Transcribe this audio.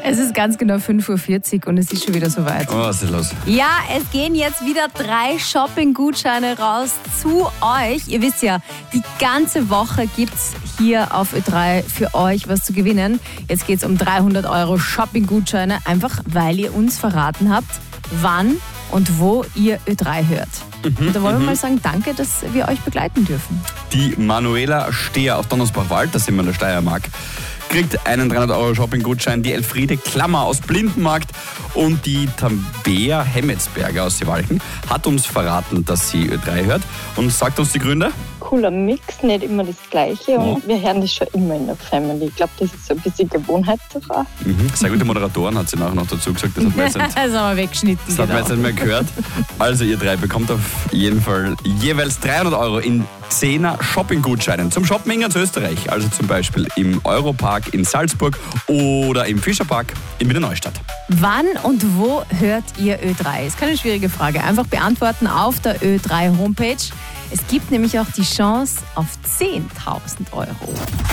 Es ist ganz genau 5:40 Uhr und es ist schon wieder soweit. Oh, was ist los? Ja, es gehen jetzt wieder 3 Shopping-Gutscheine raus zu euch. Ihr wisst ja, die ganze Woche gibt es hier auf Ö3 für euch was zu gewinnen. Jetzt geht es um 300 € Shopping-Gutscheine, einfach weil ihr uns verraten habt, wann und wo ihr Ö3 hört. Und da wollen wir mal sagen, danke, dass wir euch begleiten dürfen. Die Manuela Steher aus Donnersbach-Wald, das sind wir in der Steiermark, kriegt einen 300 € Shopping-Gutschein. Die Elfriede Klammer aus Blindenmarkt und die Tabea Hemmetsberger aus Seewalchen hat uns verraten, dass sie Ö3 hört und sagt uns die Gründe. Cooler Mix, nicht immer das Gleiche und wir hören das schon immer in der Family. Ich glaube, das ist so ein bisschen Gewohnheitssache. Sehr gute Moderatoren, hat sie nachher noch dazu gesagt. Das hat man jetzt nicht, Das haben wir weggeschnitten. das hat man jetzt nicht mehr gehört. Also ihr 3 bekommt auf jeden Fall jeweils 300 € in 10er Shopping-Gutscheinen zum Shoppen in ganz Österreich. Also zum Beispiel im Europark in Salzburg oder im Fischerpark in Wiener Neustadt. Wann und wo hört ihr Ö3? Ist keine schwierige Frage. Einfach beantworten auf der Ö3 Homepage. Es gibt nämlich auch die Chance auf 10.000 €.